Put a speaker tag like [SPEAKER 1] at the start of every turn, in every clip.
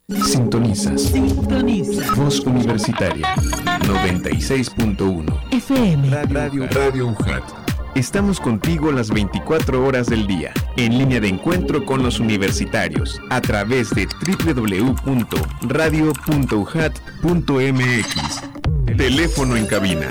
[SPEAKER 1] Sintonizas. Voz Universitaria 96.1
[SPEAKER 2] FM.
[SPEAKER 1] Radio UJAT. Estamos contigo las 24 horas del día, en línea de encuentro con los universitarios, a través de www.radio.ujat.mx. Teléfono en cabina.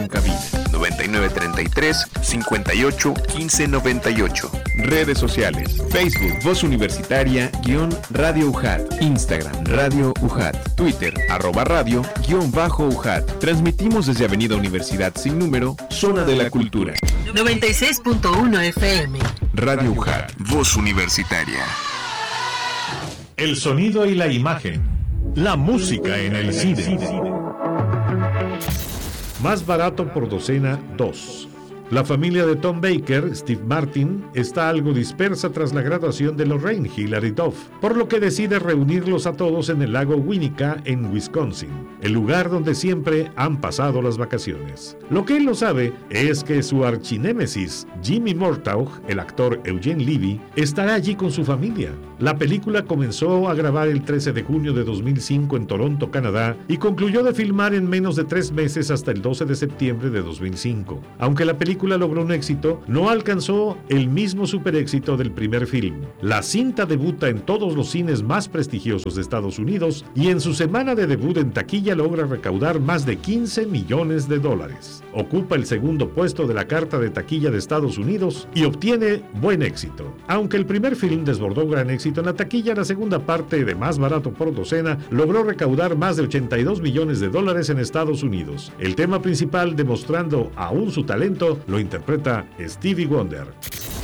[SPEAKER 1] 9933-581598. Redes sociales. Facebook, Voz Universitaria, _Radio UJAT. Instagram, Radio UJAT. Twitter, @radio, _UJAT. Transmitimos desde Avenida Universidad sin número, Zona de la Cultura.
[SPEAKER 2] 96.1 FM.
[SPEAKER 1] Radio UJAT, Voz Universitaria.
[SPEAKER 3] El sonido y la imagen. La música en el cine. Más barato por docena 2. La familia de Tom Baker, Steve Martin, está algo dispersa tras la graduación de Lorraine, Hilary Duff, por lo que decide reunirlos a todos en el lago Winnetka, en Wisconsin, el lugar donde siempre han pasado las vacaciones. Lo que él no sabe es que su archinémesis, Jimmy Murtaugh, el actor Eugene Levy, estará allí con su familia. La película comenzó a grabar el 13 de junio de 2005 en Toronto, Canadá, y concluyó de filmar en menos de 3 meses hasta el 12 de septiembre de 2005. Aunque la película logró un éxito, no alcanzó el mismo superéxito del primer film. La cinta debuta en todos los cines más prestigiosos de Estados Unidos y en su semana de debut en taquilla logra recaudar más de $15 millones. Ocupa el segundo puesto de la carta de taquilla de Estados Unidos y obtiene buen éxito. Aunque el primer film desbordó gran éxito en la taquilla, la segunda parte, de Más barato por docena, logró recaudar más de $82 millones en Estados Unidos. El tema principal, demostrando aún su talento, lo interpreta Stevie Wonder.